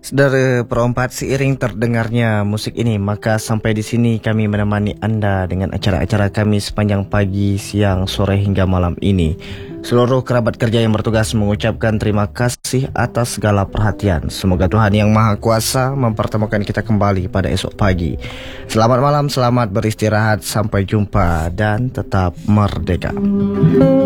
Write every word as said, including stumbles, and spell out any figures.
Saudara perempat, seiring terdengarnya musik ini, maka sampai di sini kami menemani Anda dengan acara-acara kami sepanjang pagi, siang, sore hingga malam ini. Seluruh kerabat kerja yang bertugas mengucapkan terima kasih atas segala perhatian. Semoga Tuhan Yang Maha Kuasa mempertemukan kita kembali pada esok pagi. Selamat malam, selamat beristirahat, sampai jumpa dan tetap merdeka.